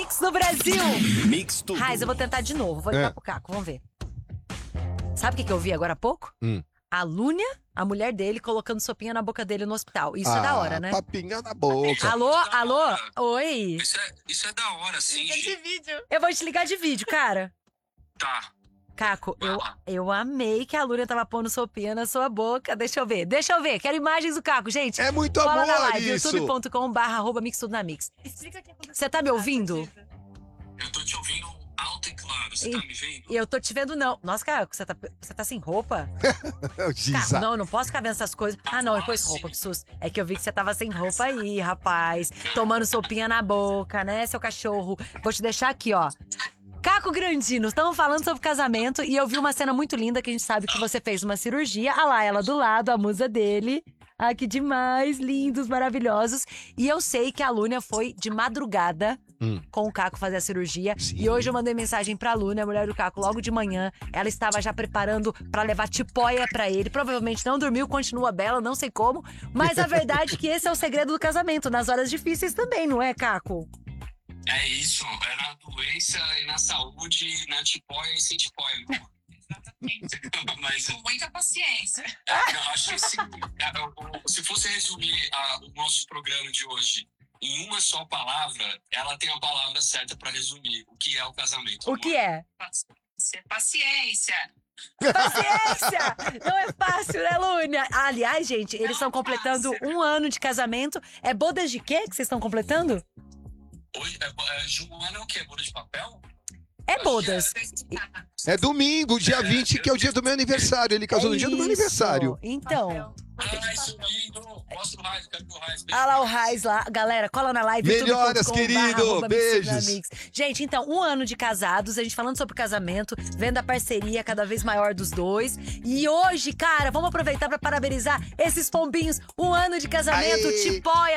Mix no Brasil. Mix tudo. Raiz, eu vou tentar de novo. Vou ligar pro Caco, vamos ver. Sabe o que eu vi agora há pouco? A Lúnia, a mulher dele, colocando sopinha na boca dele no hospital. Isso é da hora, né? Papinha na boca. Alô, alô? Oi. Isso é da hora, sim. Eu vou te ligar de vídeo, cara. Tá. Caco, eu amei que a Lúnia tava pondo sopinha na sua boca. Deixa eu ver. Quero imagens do Caco, gente. É muito Cola amor na live, isso. youtube.com/mixtudonamix. Explica o que aconteceu. Você tá me ouvindo? Eu tô te ouvindo alto e claro. Você tá me vendo? Eu tô te vendo, não. Nossa, Caco, você tá sem roupa? Caco, não posso ficar vendo essas coisas. Ah, não, depois roupa, que susto. É que eu vi que você tava sem roupa aí, rapaz. Tomando sopinha na boca, né, seu cachorro? Vou te deixar aqui, ó. Caco Grandino, estamos falando sobre casamento e eu vi uma cena muito linda que a gente sabe que você fez uma cirurgia. Ah lá, ela do lado, a musa dele. Ah, que demais, lindos, maravilhosos. E eu sei que a Lúnia foi de madrugada com o Caco fazer a cirurgia. Sim. E hoje eu mandei mensagem pra Lúnia, a mulher do Caco, logo de manhã. Ela estava já preparando pra levar tipóia pra ele. Provavelmente não dormiu, continua bela, não sei como. Mas a verdade é que esse é o segredo do casamento, nas horas difíceis também, não é, Caco? É isso. É na doença e na saúde, na tipóia e sem tipóia. Exatamente. Mas Com muita paciência. eu acho que assim, se fosse resumir o nosso programa de hoje em uma só palavra, ela tem a palavra certa pra resumir o que é o casamento. O que é? Paciência. Paciência! Não é fácil, né, Lúnia? Aliás, gente, eles estão completando fácil. 1 ano de casamento. É bodas de quê que vocês estão completando? Hoje, Joana é o quê? Boda de papel? É bodas. É domingo, dia 20, que é o dia do meu aniversário. Ele casou no dia do meu Isso. aniversário. Então, Isso lindo! Mostra o Raiz, quero ver o Raiz. olha lá o Raiz lá. Galera, cola na live. Melhoras, querido. Beijos. Mix. Gente, então, 1 ano de casados, a gente falando sobre casamento, vendo a parceria cada vez maior dos dois. E hoje, cara, vamos aproveitar pra parabenizar esses pombinhos. 1 ano de casamento, Aê. tipóia.